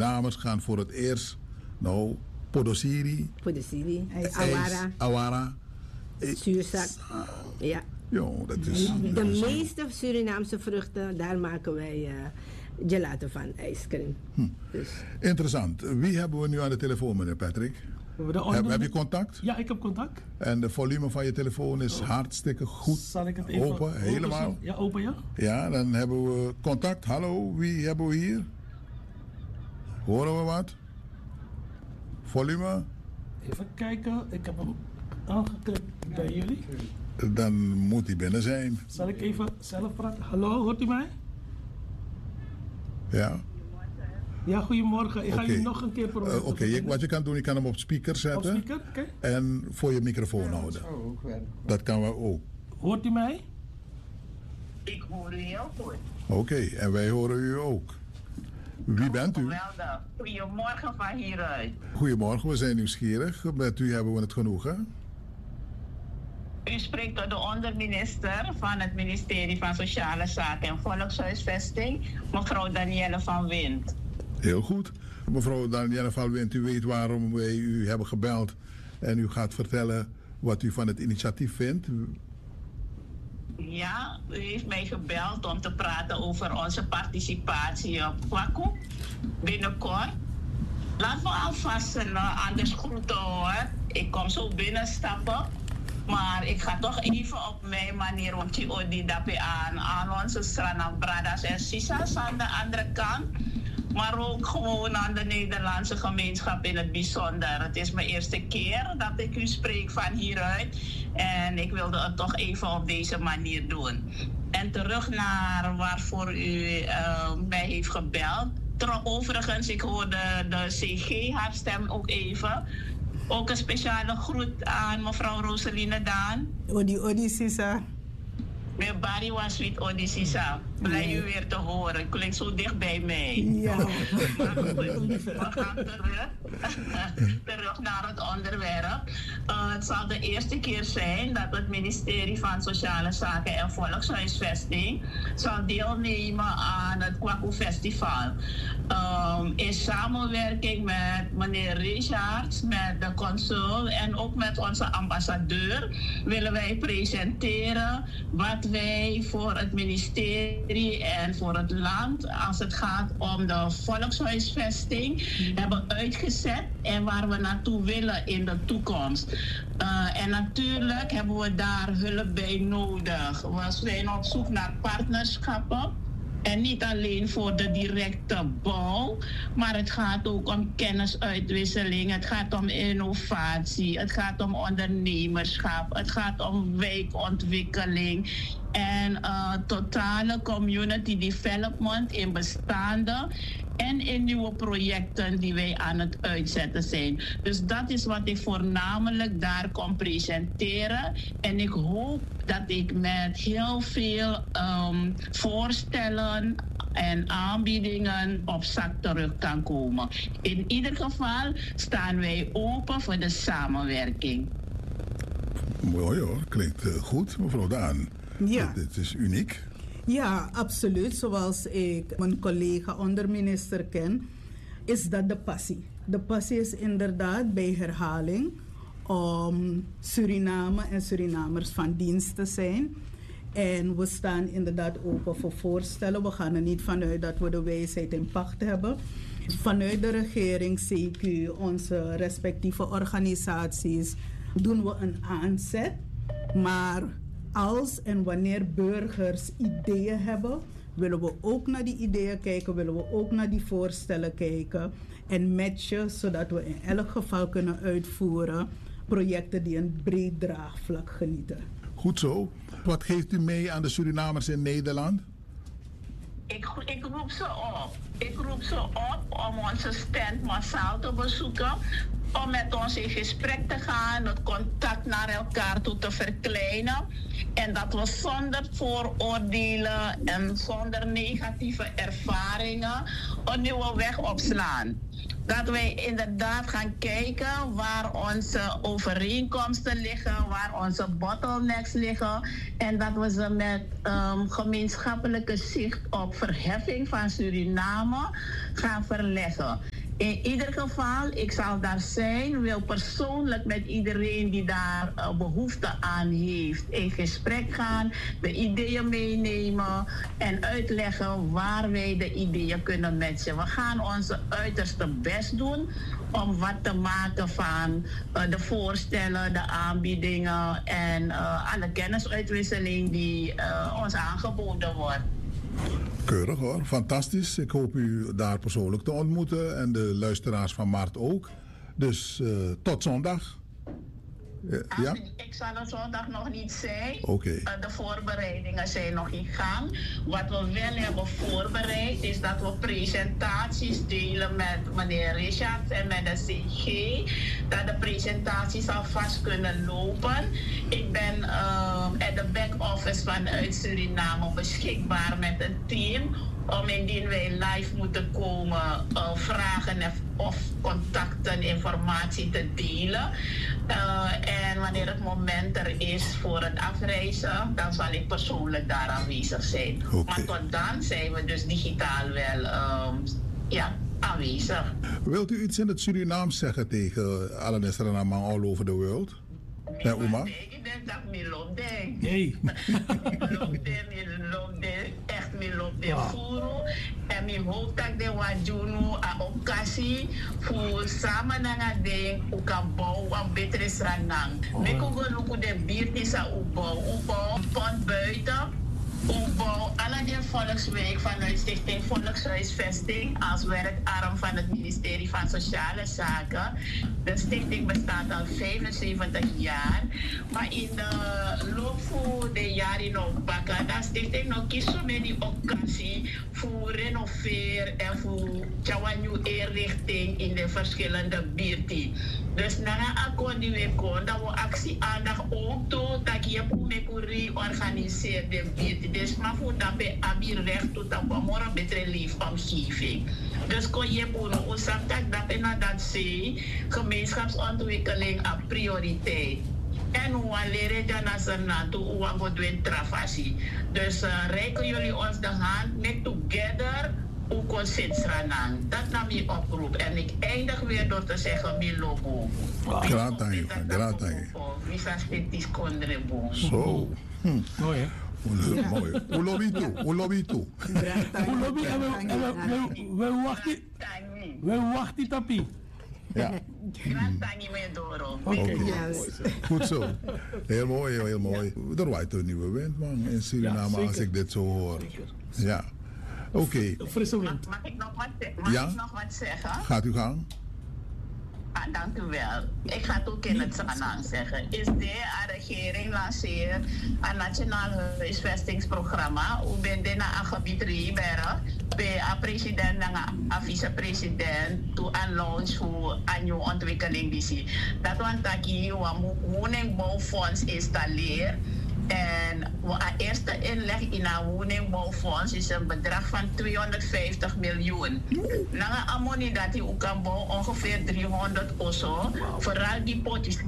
Surinamers gaan voor het eerst, nou, Podosiri, Awara, zuurzak. Ja. Jo, dat is... De meeste Surinaamse vruchten, daar maken wij gelato van, ijscream. Dus. Interessant. Wie hebben we nu aan de telefoon, meneer Patrick? Heb je contact? Ja, ik heb contact. En de volume van je telefoon is hartstikke goed. Zal ik het even open, helemaal? Ja, open, ja. Ja, dan hebben we contact. Hallo, wie hebben we hier? Horen we wat? Volume? Even kijken, ik heb hem aangeklikt bij jullie. Dan moet hij binnen zijn. Zal ik even zelf praten? Hallo, hoort u mij? Ja. Ja, goedemorgen. Ik ga jullie nog een keer proberen. Oké, wat je kan doen, je kan hem op speaker zetten. Op speaker, oké. En voor je microfoon houden. Dat kan we ook. Hoort u mij? Ik hoor u heel goed. Oké, en wij horen u ook. Wie bent u? Geweldig. Goedemorgen van hieruit. Goedemorgen, we zijn nieuwsgierig. Met u hebben we het genoegen. U spreekt tot de onderminister van het ministerie van Sociale Zaken en Volkshuisvesting, mevrouw Danielle van Wint. Heel goed. Mevrouw Danielle van Wint, u weet waarom wij u hebben gebeld. En u gaat vertellen wat u van het initiatief vindt. Ja, u heeft mij gebeld om te praten over onze participatie op Kwaku binnenkort. Laten we alvast anders groeten hoor. Ik kom zo binnenstappen. Maar ik ga toch even op mijn manier om te odi daarbij aan onze Strana Bradas en Sisas aan de andere kant. Maar ook gewoon aan de Nederlandse gemeenschap in het bijzonder. Het is mijn eerste keer dat ik u spreek van hieruit. En ik wilde het toch even op deze manier doen. En terug naar waarvoor u mij heeft gebeld. Overigens, ik hoorde de CG, haar stem ook even. Ook een speciale groet aan mevrouw Roseline Daan. Odi Sisa. Mijn Barry was sweet Odi Sisa. Blij u weer te horen. Klinkt zo dicht bij mij. Ja. We gaan terug naar het onderwerp. Het zal de eerste keer zijn dat het ministerie van Sociale Zaken en Volkshuisvesting zal deelnemen aan het Kwaku Festival. In samenwerking met meneer Richards, met de consul en ook met onze ambassadeur willen wij presenteren wat wij voor het ministerie en voor het land, als het gaat om de volkshuisvesting, hebben uitgezet en waar we naartoe willen in de toekomst. En natuurlijk hebben we daar hulp bij nodig. We zijn op zoek naar partnerschappen. En niet alleen voor de directe bouw, maar het gaat ook om kennisuitwisseling, het gaat om innovatie, het gaat om ondernemerschap, het gaat om wijkontwikkeling en totale community development in bestaande en in nieuwe projecten die wij aan het uitzetten zijn. Dus dat is wat ik voornamelijk daar kom presenteren. En ik hoop dat ik met heel veel voorstellen en aanbiedingen op zak terug kan komen. In ieder geval staan wij open voor de samenwerking. Mooi hoor, klinkt goed, mevrouw Daan. Ja. Dit is uniek. Ja, absoluut. Zoals ik mijn collega onderminister ken, is dat de passie. De passie is inderdaad bij herhaling om Suriname en Surinamers van dienst te zijn. En we staan inderdaad open voor voorstellen. We gaan er niet vanuit dat we de wijsheid in pacht hebben. Vanuit de regering, CQ, onze respectieve organisaties, doen we een aanzet. Maar als en wanneer burgers ideeën hebben, willen we ook naar die ideeën kijken, willen we ook naar die voorstellen kijken en matchen, zodat we in elk geval kunnen uitvoeren projecten die een breed draagvlak genieten. Goed zo. Wat geeft u mee aan de Surinamers in Nederland? Ik roep ze op. Ik roep ze op om onze stand massaal te bezoeken. Om met ons in gesprek te gaan, het contact naar elkaar toe te verkleinen. En dat we zonder vooroordelen en zonder negatieve ervaringen een nieuwe weg opslaan. Dat wij inderdaad gaan kijken waar onze overeenkomsten liggen, waar onze bottlenecks liggen. En dat we ze met gemeenschappelijke zicht op verheffing van Suriname gaan verleggen. In ieder geval, ik zal daar zijn, wil persoonlijk met iedereen die daar behoefte aan heeft in gesprek gaan, de ideeën meenemen en uitleggen waar wij de ideeën kunnen matchen. We gaan onze uiterste best doen om wat te maken van de voorstellen, de aanbiedingen en alle kennisuitwisseling die ons aangeboden wordt. Keurig hoor, fantastisch. Ik hoop u daar persoonlijk te ontmoeten en de luisteraars van Maart ook. Dus tot zondag. Ja? Ik zal er zondag nog niet zijn. Oké. De voorbereidingen zijn nog in gang. Wat we wel hebben voorbereid is dat we presentaties delen met meneer Richard en met de CG. Dat de presentaties alvast kunnen lopen. Ik ben at de back-office vanuit Suriname beschikbaar met een team om indien wij live moeten komen vragen of contacten, informatie te delen. En wanneer het moment er is voor het afreizen, dan zal ik persoonlijk daar aanwezig zijn. Okay. Maar tot dan zijn we dus digitaal wel aanwezig. Wilt u iets in het Surinaams zeggen tegen alle Suriname all over the world? Ja, Oma? Ik denk dat ik loop denk. Hey. Echt loop de furo. En ik hoop dat de wajunu a occasie voor samen naar ding ook kan bouwen een betere stranang. Ik kan ook de buurt is opbouwen, pond buiten. Opbouw alle de Volksweek vanuit Stichting Volkshuisvesting als werkarm van het ministerie van Sociale Zaken. De stichting bestaat al 75 jaar, maar in de loop van de jaren nog bakken, de stichting nog kiest met die occasie voor renoveren en voor een nieuwe inrichting in de verschillende buurten. Dus na een akkoord die we konden, dat we actie aandacht ook toe, dat je mee organiseert de buurt. Dus maar voor dat we hebben recht tot een morgen betere leefomgeving. Dus kon je voor ons zeggen dat we dat ze gemeenschapsontwikkeling een prioriteit. En hoe leren je naar ze naartoe, hoe we doen travasie. Dus reiken jullie ons de hand, met together, hoe kon Sint-Sranang. Dat nam je oproep. En ik eindig weer door te zeggen, mijn logo. Graag aan je, graag aan je. Zo. Mooi hè? Mooi. Hoe lobby toe? Hoe lobby en we wachten tapie. Ja. Oké. Goed zo. Heel mooi, heel mooi. Er waait een nieuwe wind, man, in Suriname, als ik dit zo hoor. Ja. Oké. Frisse wind. Mag ik nog wat zeggen? Gaat u gang. Dank u wel. Ik ga het ook in het Sanang zeggen. Is de regering lanceert een nationaal huisvestingsprogramma. Hoe ben je naar een gebied Rieberen? Bij een president en een vicepresident to een launch voor een nieuwe ontwikkeling die zie. Dat want dat je een woningbouwfonds installeert. En de eerste inleg in een woningbouwfonds is een bedrag van 250 miljoen. Na een money dat je ook kan bouwen, ongeveer 300 of zo. Vooral die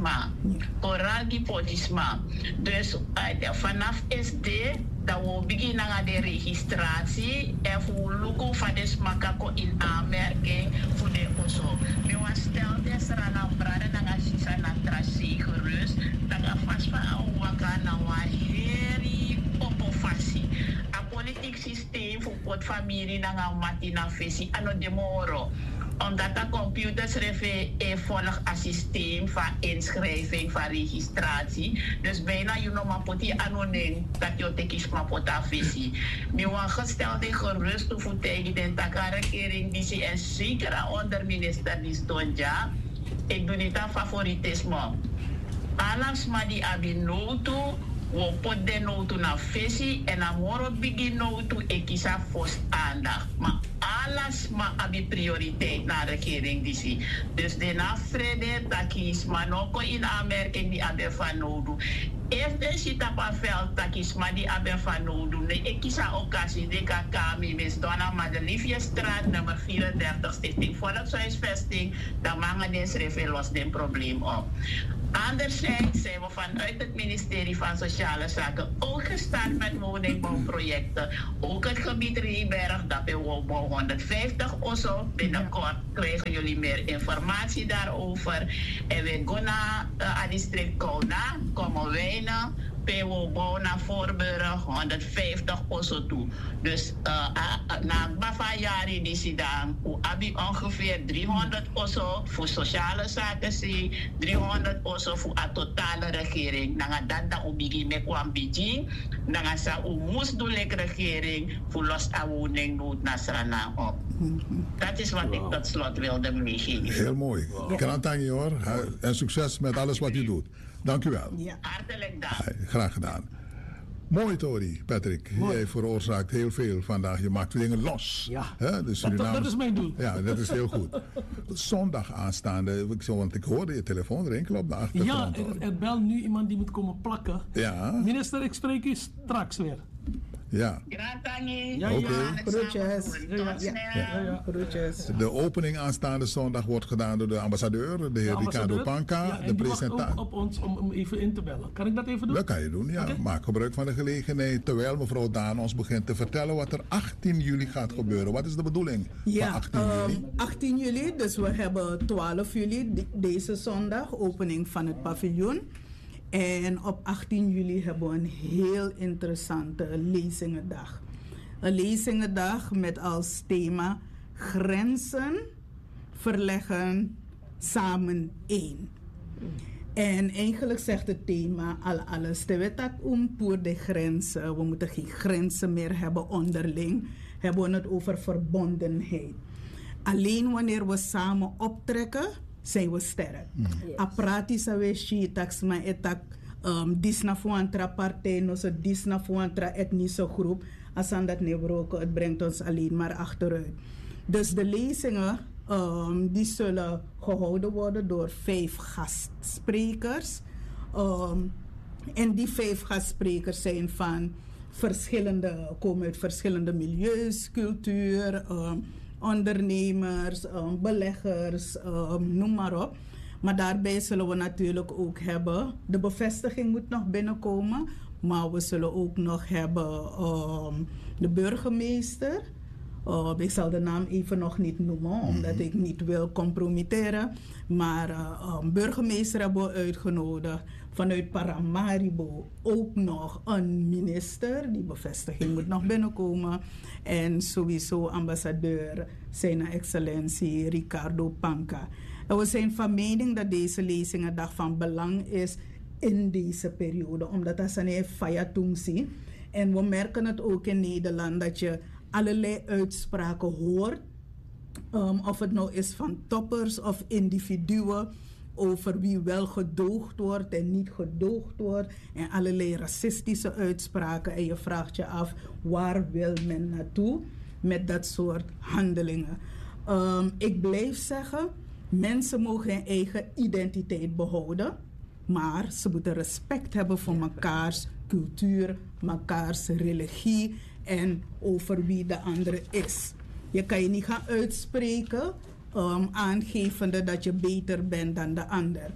potisma. Dus vanaf SD dat we beginnen aan de registratie en voor logo van de smakako in aanmerking voor de OSO. We want stel des rana brada na sisa na tracé gerust, dat ga vast van waka na wa heri opofasi. A politiek systeem voor pot familie na mati na fesi ano demoro. Omdat de computers volgen een systeem van inschrijving, van registratie. Dus bijna je nog maar poti anoniem dat je tekens maar pota visie. Nu een gestelde gerust voor tegen de regering die ze en zeker onder minister die stond ja. Ik doe niet aan favoritisme. Alles maar die abinoto. We pot de notu na visie en dan morgen begin notu ik kies vast aandacht. Maar alles maar abi prioriteit naar de regering die zie. Dus de navrede takis maar ook in aanmerking die hebben van nodu. If de zit op een veld takis maar die hebben van nodu. Ik kies een occasie de kakami mis Donna Madeliefjestraat nummer 34 Stichting Volkshuisvesting. Dan mangen deze schrijven los den probleem op. Anderzijds zijn we vanuit het ministerie van Sociale Zaken ook gestart met woningbouwprojecten. Ook het gebied Rieberg, dat we woonbouw 150 of zo. Binnenkort krijgen jullie meer informatie daarover. En we gaan naar district Kouna, Kommerwijnen. PWO naar Voorburg, 150 of zo toe. Dus na Bavajari die ze dan, hoe abi ongeveer 300 of zo voor sociale zaken, 300 of zo voor de totale regering. Dan dat dan obigi me kwam bijeen, dan sa moest doen regering voor los aan woning doet naar Srana op. Dat is wat ik tot slot wilde meegeven. Heel mooi. Krantang hoor. En succes met alles wat u doet. Dank u wel. Ja. Hartelijk dank. Graag gedaan. Mooi, Tori, Patrick. Mooi. Jij veroorzaakt heel veel vandaag. Je maakt dingen los. Ja. Hè? De Surinamers... Dat is mijn doel. Ja, dat is heel goed. Zondag aanstaande, want ik hoorde je telefoon rinkelen op de achtergrond. Ja, er belt nu iemand die moet komen plakken. Ja. Minister, ik spreek u straks weer. Ja. Gratangi. Ja, Oké. Groetjes. Tot snel. Groetjes. De opening aanstaande zondag wordt gedaan door de ambassadeur, de heer Ricardo Panca. Ja, en de die wacht presentatie. ook op ons om even in te bellen. Kan ik dat even doen? Dat kan je doen, ja. Oké. Maak gebruik van de gelegenheid. Terwijl mevrouw Daan ons begint te vertellen wat er 18 juli gaat gebeuren. Wat is de bedoeling van 18 juli? 18 juli, dus we hebben 12 juli, deze zondag, opening van het paviljoen. En op 18 juli hebben we een heel interessante lezingendag. Een lezingendag met als thema grenzen verleggen samen één. En eigenlijk zegt het thema al alles. De wet voor de grenzen. We moeten geen grenzen meer hebben onderling. Hebben we het over verbondenheid. Alleen wanneer we samen optrekken, zijn we sterk. Apratische we shitax maar etak disna fuantra partij, onze disna fuantra etnische groep. Als aan dat nebroken, het brengt ons alleen maar achteruit. Dus de lezingen die zullen gehouden worden door 5 gastsprekers. En die 5 gastsprekers zijn komen uit verschillende milieus, cultuur, ondernemers, beleggers, noem maar op. Maar daarbij zullen we natuurlijk ook hebben, de bevestiging moet nog binnenkomen, maar we zullen ook nog hebben de burgemeester. Ik zal de naam even nog niet noemen, omdat ik niet wil compromitteren. Maar burgemeester hebben we uitgenodigd. Vanuit Paramaribo ook nog een minister. Die bevestiging moet nog binnenkomen. En sowieso ambassadeur, zijn excellentie Ricardo Panca. En we zijn van mening dat deze lezingendag van belang is in deze periode. Omdat dat zijn fayatumsi. En we merken het ook in Nederland dat je allerlei uitspraken hoort. Of het nou is van toppers of individuen. Over wie wel gedoogd wordt en niet gedoogd wordt. En allerlei racistische uitspraken. En je vraagt je af, waar wil men naartoe met dat soort handelingen? Ik blijf zeggen, mensen mogen hun eigen identiteit behouden. Maar ze moeten respect hebben voor mekaars cultuur, mekaars religie en over wie de andere is. Je kan je niet gaan uitspreken aangevende dat je beter bent dan de ander.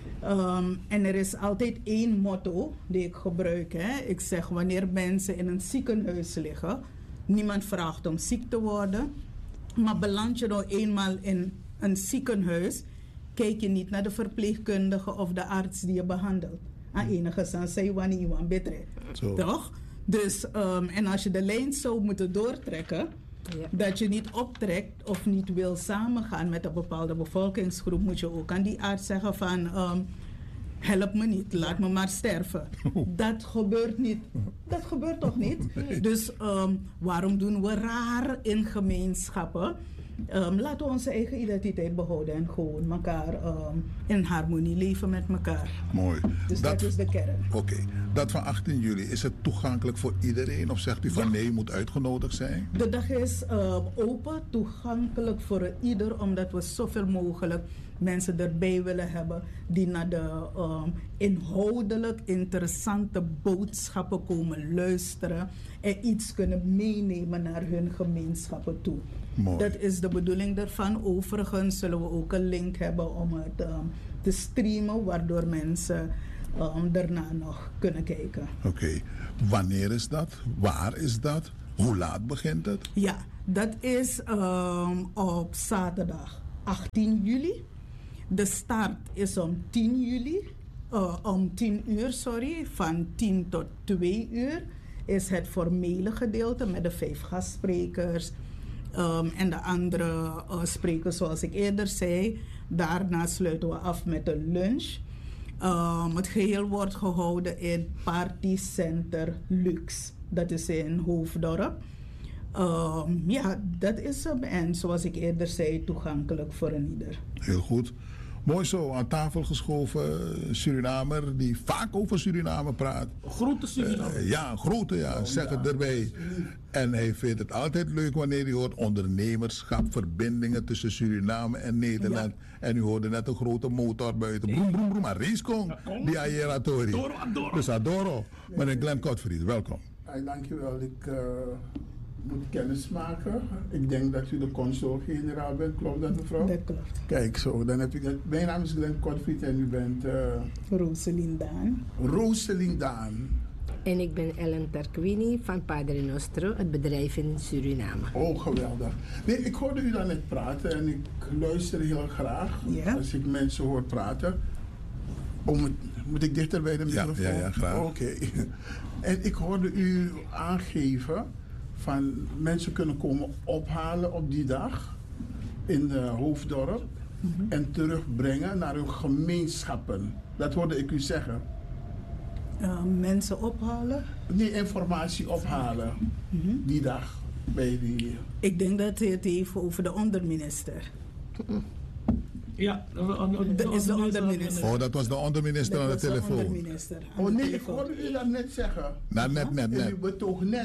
En er is altijd één motto die ik gebruik. Ik zeg, wanneer mensen in een ziekenhuis liggen, niemand vraagt om ziek te worden, maar beland je nou eenmaal in een ziekenhuis, kijk je niet naar de verpleegkundige of de arts die je behandelt. Aan enige zin zei je niet beter. Toch? Dus, en als je de lijn zou moeten doortrekken, dat je niet optrekt of niet wil samengaan met een bepaalde bevolkingsgroep, moet je ook aan die arts zeggen van help me niet, laat me maar sterven. Dat gebeurt niet. Dat gebeurt toch niet? Dus waarom doen we raar in gemeenschappen? Laten we onze eigen identiteit behouden en gewoon elkaar in harmonie leven met elkaar. Mooi. Dus dat is de kern. Oké. Dat van 18 juli, is het toegankelijk voor iedereen? Of zegt u van nee, je moet uitgenodigd zijn? De dag is open, toegankelijk voor ieder, omdat we zoveel mogelijk mensen erbij willen hebben die naar de inhoudelijk interessante boodschappen komen luisteren en iets kunnen meenemen naar hun gemeenschappen toe. Mooi. Dat is de bedoeling daarvan. Overigens zullen we ook een link hebben om het te streamen, waardoor mensen daarna nog kunnen kijken. Oké. Wanneer is dat? Waar is dat? Hoe laat begint het? Ja, dat is op zaterdag 18 juli. De start is om 10 juli. Om 10 uur, sorry. Van 10 tot 2 uur is het formele gedeelte met de 5 gastsprekers. En de andere sprekers, zoals ik eerder zei. Daarna sluiten we af met een lunch. Het geheel wordt gehouden in Party Center Lux. Dat is in Hoofddorp. Ja, dat is hem. En zoals ik eerder zei, toegankelijk voor een ieder. Heel goed. Mooi zo, aan tafel geschoven Surinamer die vaak over Suriname praat. Grote Suriname. Ja, grote, ja, zeg het erbij. En hij vindt het altijd leuk wanneer hij hoort ondernemerschap, verbindingen tussen Suriname en Nederland. Ja. En u hoorde net een grote motor buiten. Broem, broem, broem, maar racekong. Die aeratori. Dus adoro. Meneer Glenn Godfried, welkom. Dankjewel. Ik moet kennis maken. Ik denk dat u de consul-generaal bent. Klopt dat, mevrouw? Dat klopt. Kijk, zo. Dan heb ik het. Mijn naam is Glenn Godfried en u bent... Roselien Daan. Roselien Daan. En ik ben Ellen Tarquini van Padre Nostro, het bedrijf in Suriname. Oh, geweldig. Nee, ik hoorde u dan net praten en ik luister heel graag als ik mensen hoor praten. Moet ik dichter bij de microfoon? Ja, graag. Oké. En ik hoorde u aangeven van mensen kunnen komen ophalen op die dag in de Hoofddorp en terugbrengen naar hun gemeenschappen. Dat hoorde ik u zeggen. Mensen ophalen? Die informatie ophalen die dag bij die... Ik denk dat hij het heeft over de onderminister. Ja, dat is de onderminister. Oh, dat was de onderminister aan de telefoon. Ik hoorde u dat net zeggen. Net. U betoog net.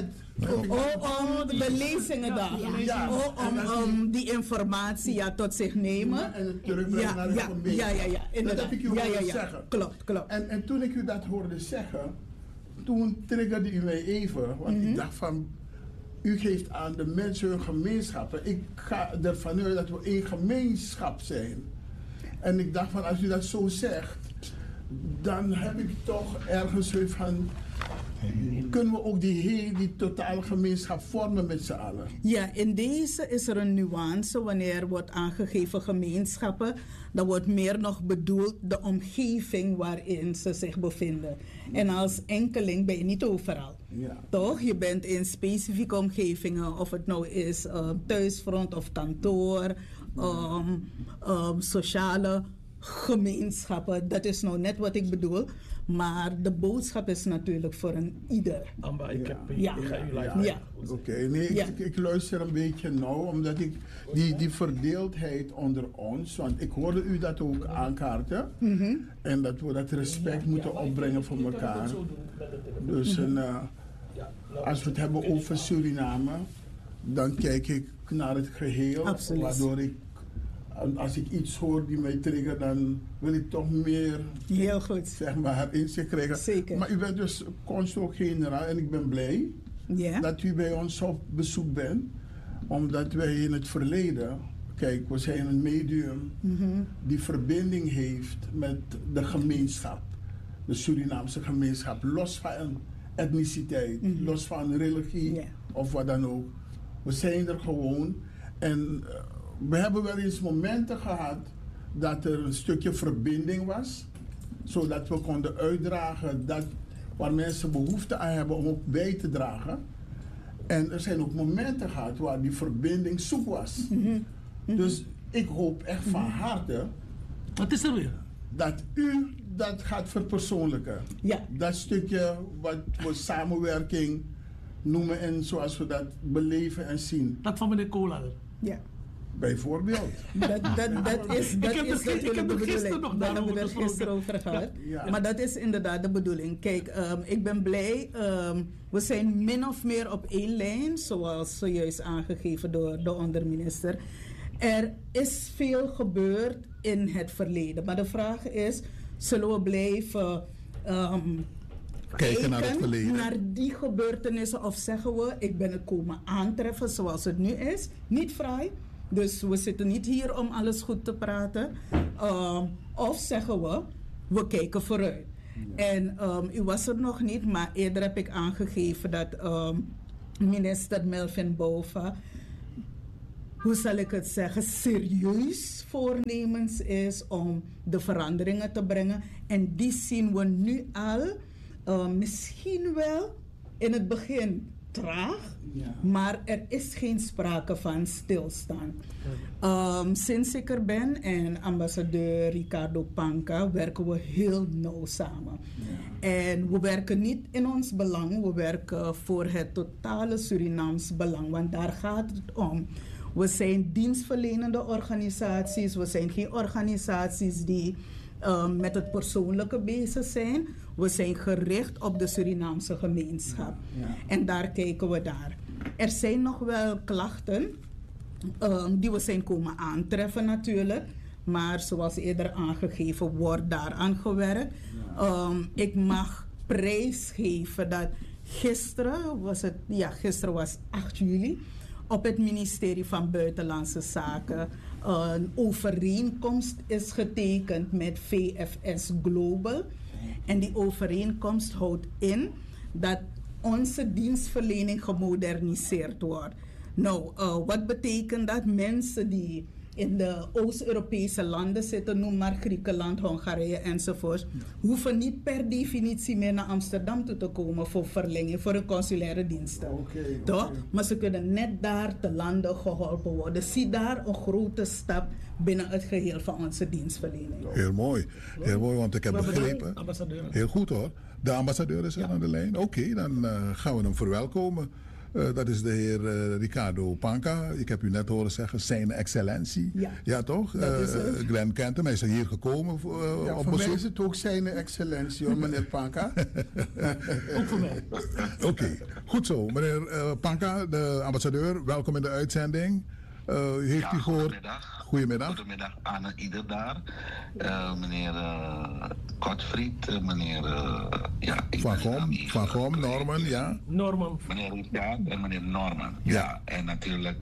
Om de lezingendag. Ja. Om die informatie tot zich nemen. En het terugbrengen naar de gemeente. Ja. Dat heb ik u horen zeggen. Klopt. En toen ik u dat hoorde zeggen, toen triggerde u mij even. Want ik dacht van, u geeft aan de mensen hun gemeenschappen. Ik ga ervan uit dat we één gemeenschap zijn. En ik dacht van, als u dat zo zegt, dan heb ik toch ergens weer van... Kunnen we ook die totale gemeenschap vormen met z'n allen? Ja, in deze is er een nuance wanneer wordt aangegeven gemeenschappen. Dan wordt meer nog bedoeld de omgeving waarin ze zich bevinden. En als enkeling ben je niet overal. Ja. Toch? Je bent in specifieke omgevingen, of het nou is thuisfront of kantoor, sociale gemeenschappen. Dat is nou net wat ik bedoel. Maar de boodschap is natuurlijk voor een ieder. Amba, ik ga u live. Ja. Oké, nee, ik luister een beetje nou, omdat ik die verdeeldheid onder ons, want ik hoorde u dat ook aankaarten. En dat we dat respect moeten opbrengen voor elkaar. Dus als we het hebben over Suriname, dan kijk ik naar het geheel. Absoluut. Waardoor ik, als ik iets hoor die mij triggert, dan wil ik toch meer, heel goed, zeg maar, inzicht krijgen. Zeker. Maar u bent dus consul-generaal en ik ben blij dat u bij ons op bezoek bent. Omdat wij in het verleden, kijk, we zijn een medium die verbinding heeft met de gemeenschap. De Surinaamse gemeenschap, los van etniciteit, los van religie of wat dan ook. We zijn er gewoon en we hebben wel eens momenten gehad dat er een stukje verbinding was, zodat we konden uitdragen dat waar mensen behoefte aan hebben om ook bij te dragen. En er zijn ook momenten gehad waar die verbinding zoek was. Dus ik hoop echt van harte Wat is er weer? dat u dat gaat verpersoonlijken. Ja. Dat stukje wat we samenwerking noemen en zoals we dat beleven en zien. Dat van meneer Kolar. Ja. Bijvoorbeeld. Dat is natuurlijk de bedoeling. Daar hebben we het gisteren over gehad. Ja. Maar dat is inderdaad de bedoeling. Kijk, ik ben blij. We zijn min of meer op één lijn, zoals zojuist aangegeven door de onderminister. Er is veel gebeurd in het verleden. Maar de vraag is, zullen we blijven kijken naar het verleden? Naar die gebeurtenissen, of zeggen we, ik ben het komen aantreffen zoals het nu is. Niet fraai, Dus we zitten niet hier om alles goed te praten. Of zeggen we kijken vooruit. En u was er nog niet, maar eerder heb ik aangegeven dat minister Melvin Bouva, hoe zal ik het zeggen, serieus voornemens is om de veranderingen te brengen. En die zien we nu al, misschien wel in het begin traag, maar er is geen sprake van stilstaan. Sinds ik er ben en ambassadeur Ricardo Panca werken we heel nauw samen. En we werken niet in ons belang, we werken voor het totale Surinaams belang, want daar gaat het om. We zijn dienstverlenende organisaties, we zijn geen organisaties die met het persoonlijke bezig zijn. We zijn gericht op de Surinaamse gemeenschap. En daar kijken we naar. Er zijn nog wel klachten die we zijn komen aantreffen natuurlijk. Maar zoals eerder aangegeven wordt daaraan gewerkt. Ik mag prijsgeven dat gisteren was 8 juli... op het ministerie van Buitenlandse Zaken een overeenkomst is getekend met VFS Global. En die overeenkomst houdt in dat onze dienstverlening gemoderniseerd wordt. Nou, wat betekent dat? Mensen die in de Oost-Europese landen zitten, noem maar Griekenland, Hongarije enzovoort, hoeven niet per definitie meer naar Amsterdam toe te komen voor verlenging, voor een consulaire diensten. Toch? Maar ze kunnen net daar te landen geholpen worden. Zie daar een grote stap binnen het geheel van onze dienstverlening. Heel mooi, want ik heb begrepen. Heel goed hoor. De ambassadeur is aan de lijn. Oké, dan gaan we hem verwelkomen. Dat is de heer Ricardo Panca. Ik heb u net horen zeggen, zijn excellentie. Ja toch? Glenn kent hem, hij is hier gekomen op voor bezoek. mij is het ook zijn excellentie, hoor, meneer Panca. Ook voor mij. Oké, goed zo. Meneer Panca, de ambassadeur, welkom in de uitzending. U heeft u gehoord. Goedemiddag. Goedemiddag aan ieder daar. Meneer Godfried, meneer Van Gom, Norman, ja. Norman. Meneer Richard en meneer Norman. Ja. En natuurlijk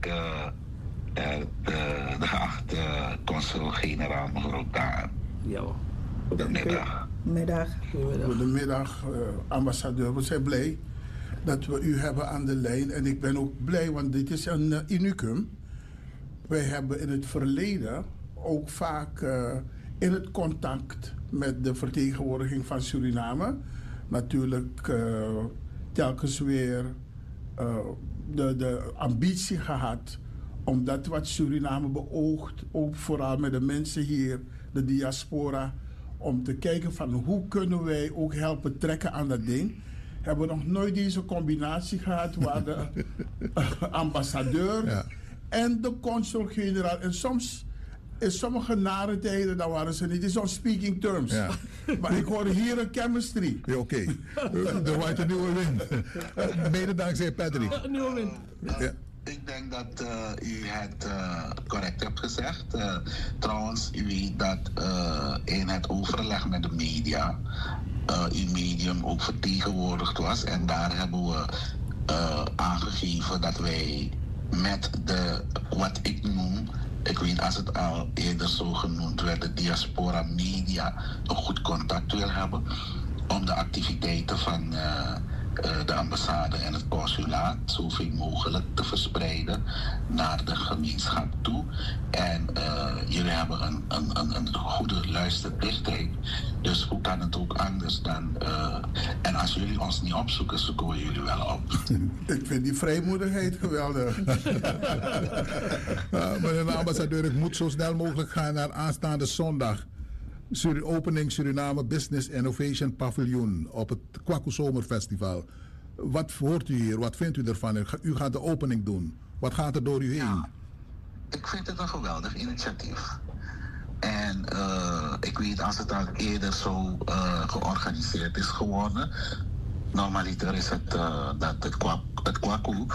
de geachte consul-generaal mevrouw Daan. Ja. Goedemiddag. Goedemiddag, ambassadeur. We zijn blij dat we u hebben aan de lijn. En ik ben ook blij, want dit is een unicum. Wij hebben in het verleden ook vaak in het contact met de vertegenwoordiging van Suriname natuurlijk telkens weer de ambitie gehad om dat wat Suriname beoogt, ook vooral met de mensen hier, de diaspora, om te kijken van hoe kunnen wij ook helpen trekken aan dat ding. Hebben we nog nooit deze combinatie gehad waar de ambassadeur en de consul-generaal, en soms in sommige nare tijden, dan waren ze niet in zo'n speaking terms. Ja. Maar ik hoor hier een chemistry. Ja, oké. Er waait een nieuwe wind. Mede dankzij Patrick. Een nieuwe wind. Ja. Ik denk dat u het correct hebt gezegd. Trouwens, u weet dat in het overleg met de media uw medium ook vertegenwoordigd was. En daar hebben we aangegeven dat wij met wat ik noem, ik weet als het al eerder zo genoemd werd, de diaspora media, een goed contact wil hebben om de activiteiten van de ambassade en het consulaat zoveel mogelijk te verspreiden naar de gemeenschap toe. En jullie hebben een goede luisterdichtheid. Dus hoe kan het ook anders dan... en als jullie ons niet opzoeken, zoeken we jullie wel op. Ik vind die vrijmoedigheid geweldig. Meneer de ambassadeur, ik moet zo snel mogelijk gaan naar aanstaande zondag. Opening Suriname Business Innovation Pavilion op het Kwaku Zomerfestival. Wat hoort u hier? Wat vindt u ervan? U gaat de opening doen. Wat gaat er door u heen? Ja, ik vind het een geweldig initiatief. En ik weet als het al eerder zo georganiseerd is geworden. Normaliter is het dat het Kwaku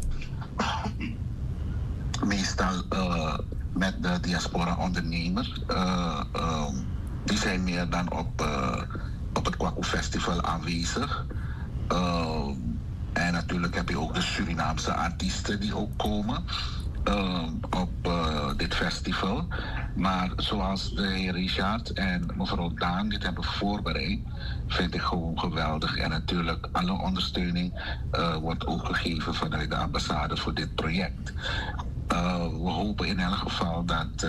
meestal met de diaspora ondernemers. Die zijn meer dan op het Kwaku Festival aanwezig. En natuurlijk heb je ook de Surinaamse artiesten die ook komen. op dit festival. Maar zoals de heer Richard en mevrouw Daan dit hebben voorbereid, vind ik gewoon geweldig. En natuurlijk alle ondersteuning wordt ook gegeven vanuit de ambassade voor dit project. We hopen in elk geval dat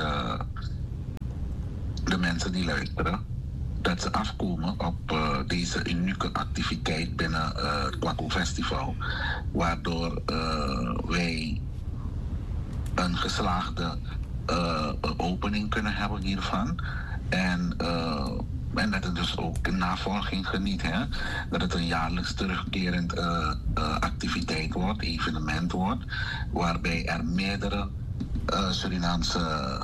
de mensen die luisteren, dat ze afkomen op deze unieke activiteit binnen het Kwaku Festival. Waardoor wij een geslaagde opening kunnen hebben hiervan. En dat het dus ook navolging geniet. Hè? Dat het een jaarlijks terugkerend activiteit wordt, evenement wordt. Waarbij er meerdere Surinaamse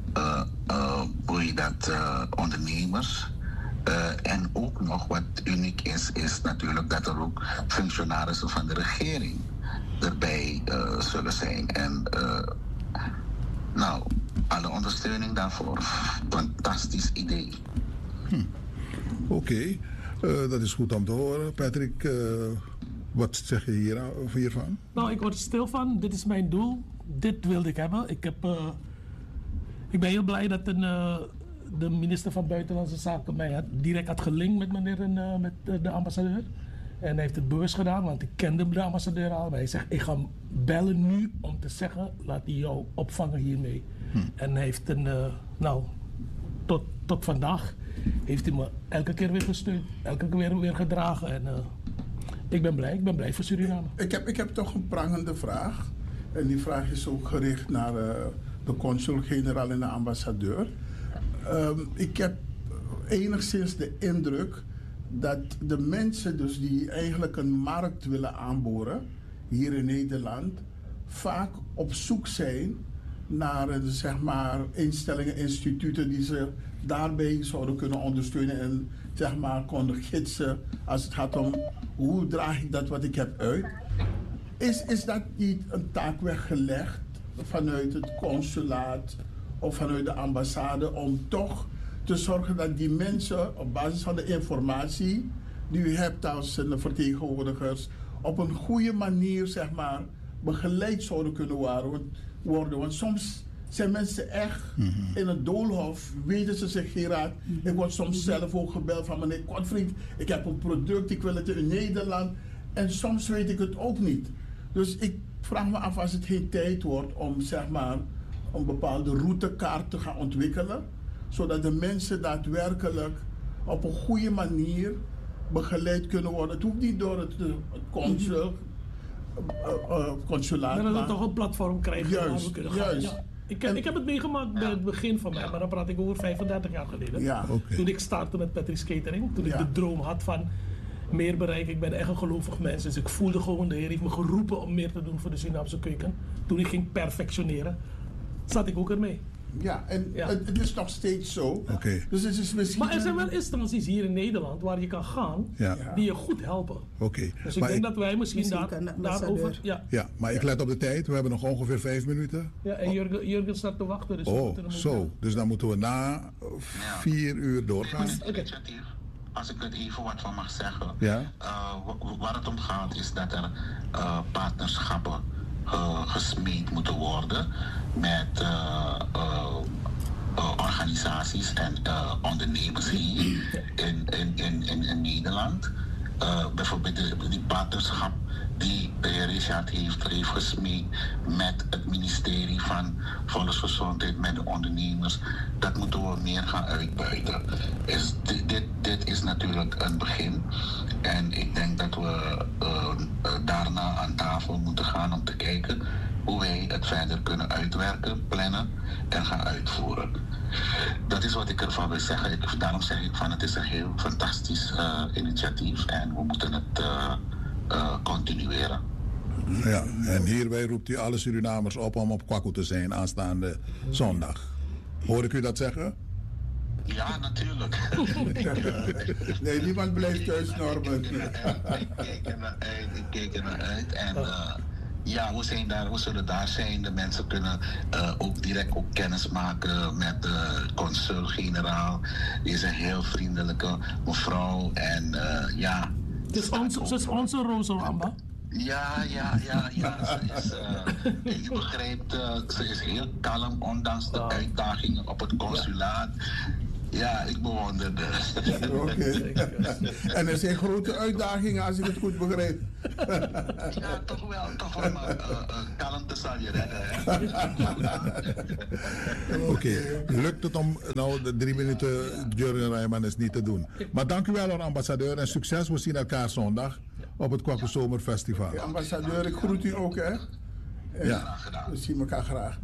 ondernemers. En ook nog wat uniek is natuurlijk dat er ook functionarissen van de regering erbij zullen zijn. En alle ondersteuning daarvoor. Fantastisch idee. Oké, dat is goed om te horen. Patrick, wat zeg je hiervan? Nou, ik word er stil van. Dit is mijn doel. Dit wilde ik hebben. Ik ben heel blij dat de minister van Buitenlandse Zaken mij direct had gelinkt met de ambassadeur. En hij heeft het bewust gedaan, want ik kende de ambassadeur al. Maar hij zegt, ik ga hem bellen nu om te zeggen, laat hij jou opvangen hiermee. En hij heeft tot vandaag heeft hij me elke keer weer gesteund. Elke keer weer gedragen. En ik ben blij voor Suriname. Ik heb toch een prangende vraag. En die vraag is ook gericht naar de consul-generaal en de ambassadeur. Ik heb enigszins de indruk dat de mensen dus die eigenlijk een markt willen aanboren hier in Nederland vaak op zoek zijn naar zeg maar instellingen, instituten die ze daarbij zouden kunnen ondersteunen en zeg maar konden gidsen als het gaat om hoe draag ik dat wat ik heb uit. Is dat niet een taak weggelegd vanuit het consulaat of vanuit de ambassade om toch te zorgen dat die mensen op basis van de informatie die u hebt als vertegenwoordigers op een goede manier zeg maar begeleid zouden kunnen worden? Want soms zijn mensen echt in het doolhof, weten ze zich geen raad. Ik word soms zelf ook gebeld van meneer Kortvriend, ik heb een product, ik wil het in Nederland. En soms weet ik het ook niet. Dus ik vraag me af als het geen tijd wordt om zeg maar een bepaalde routekaart te gaan ontwikkelen, zodat de mensen daadwerkelijk op een goede manier begeleid kunnen worden. Het hoeft niet door het consulaat. Maar dat we toch een platform krijgen waar we Juist, kunnen gaan. juist. Ja. Ik heb het meegemaakt bij het begin van mij, maar dan praat ik over 35 jaar geleden. Ja. Oké. Toen ik startte met Patrick's Catering, toen ik de droom had van meer bereik. Ik ben echt een gelovig mens, dus ik voelde gewoon, de Heer heeft me geroepen om meer te doen voor de Surinaamse keuken. Toen ik ging perfectioneren, zat ik ook ermee. Ja, en het is nog steeds zo. Oké. Dus het is misschien... Maar er zijn wel instanties hier in Nederland waar je kan gaan, die je goed helpen. Oké. Dus ik denk dat wij misschien kan de daarover... Ja, maar ik let op de tijd. We hebben nog ongeveer 5 minuten. Ja, en Jurgen staat te wachten. Dus Dus dan moeten we na 4 uur doorgaan. Als ik er even wat van mag zeggen. Ja? Waar het om gaat is dat er partnerschappen gesmeed moeten worden met organisaties en ondernemers hier in Nederland. Bijvoorbeeld die partnerschap die de heer Richard heeft gesmeed met het ministerie van Volksgezondheid, met de ondernemers. Dat moeten we meer gaan uitbuiten. Dit is natuurlijk een begin. En ik denk dat we daarna aan tafel moeten gaan om te kijken hoe wij het verder kunnen uitwerken, plannen en gaan uitvoeren. Dat is wat ik ervan wil zeggen. Daarom zeg ik van het is een heel fantastisch initiatief en we moeten het continueren. Ja, en hierbij roept u alle Surinamers op om op Kwaku te zijn aanstaande zondag. Hoor ik u dat zeggen? Ja, natuurlijk. Nee, niemand blijft thuis, Norbert. Ik kijk er naar uit. En ja, we zullen daar zijn. De mensen kunnen ook direct ook kennis maken met de consul-generaal. Die is een heel vriendelijke mevrouw. En ja. Het is onze Rosalamba. Ja. Je begrijpt, ze is heel kalm, ondanks de uitdagingen op het consulaat. Ja, ik bewonderde. Oké. En er zijn grote uitdagingen, als ik het goed begrijp. Ja, toch wel, maar kalmte zal je redden. Oké. Lukt het om nou de 3 minuten Jurgen Rijman is niet te doen. Maar dank u wel, hoor, ambassadeur, en succes. We zien elkaar zondag op het Kwaku Zomerfestival. Ja, ambassadeur, ik groet u ook, hè? Ja. We zien elkaar graag.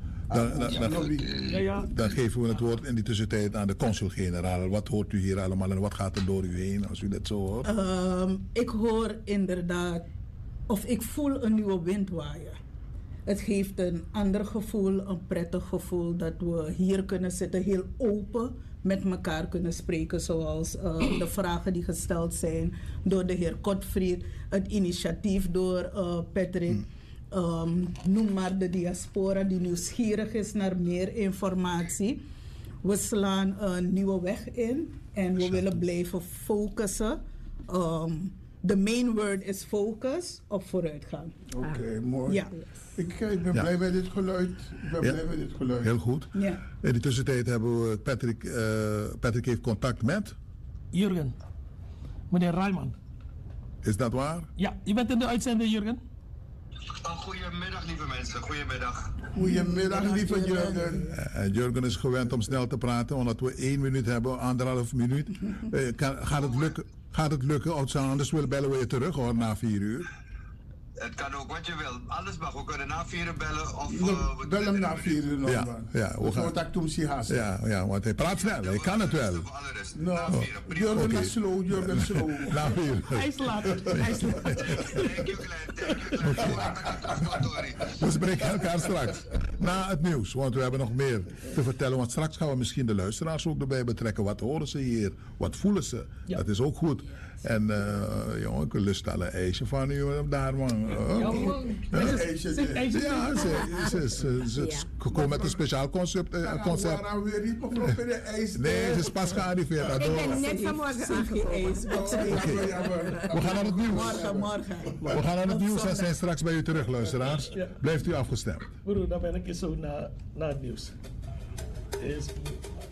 Dan geven we het woord in die tussentijd aan de consul-generaal. Wat hoort u hier allemaal en wat gaat er door u heen als u dit zo hoort? Ik hoor inderdaad, of ik voel een nieuwe wind waaien. Het geeft een ander gevoel, een prettig gevoel dat we hier kunnen zitten, heel open met elkaar kunnen spreken, zoals de vragen die gesteld zijn door de heer Kotfried, het initiatief door Patrick. Noem maar de diaspora die nieuwsgierig is naar meer informatie. We slaan een nieuwe weg in en we willen blijven focussen. De main word is focus op vooruitgang. Oké, mooi. Ja. Ik ben blij met dit geluid. Heel goed. Ja. In de tussentijd hebben we Patrick heeft contact met Jurgen. Meneer Rijman. Is dat waar? Ja, je bent in de uitzending, Jurgen. Goedemiddag, lieve mensen. Goedemiddag. Goedemiddag, lieve Jurgen. Jurgen is gewend om snel te praten, omdat we 1 minuut hebben, 1,5 minuut. Gaat het lukken? Anders willen bellen we je terug, hoor, na 4 uur. Het kan ook wat je wil. Alles mag. We kunnen na 4 uur bellen. Of, bel hem na 4 uur nog. Ja, we gaan. Ja, want hij praat snel. Hij kan het wel. Jurgen is slow. Na 4 uur. Hij slaat. We spreken elkaar straks. Na het nieuws, want we hebben nog meer te vertellen. Want straks gaan we misschien de luisteraars ook erbij betrekken. Wat horen ze hier? Wat voelen ze? Ja. Dat is ook goed. En jongen, ik lust al een ijsje van u daar, man. Ze komen met een speciaal concept. Nee, ze is pas gearriveerd. Ik ben net vanmorgen aangekomen. We gaan naar het nieuws. Morgen. We gaan naar het nieuws en zijn straks bij u terug, luisteraars. Blijft u afgestemd. Broer, dan ben ik zo naar het nieuws.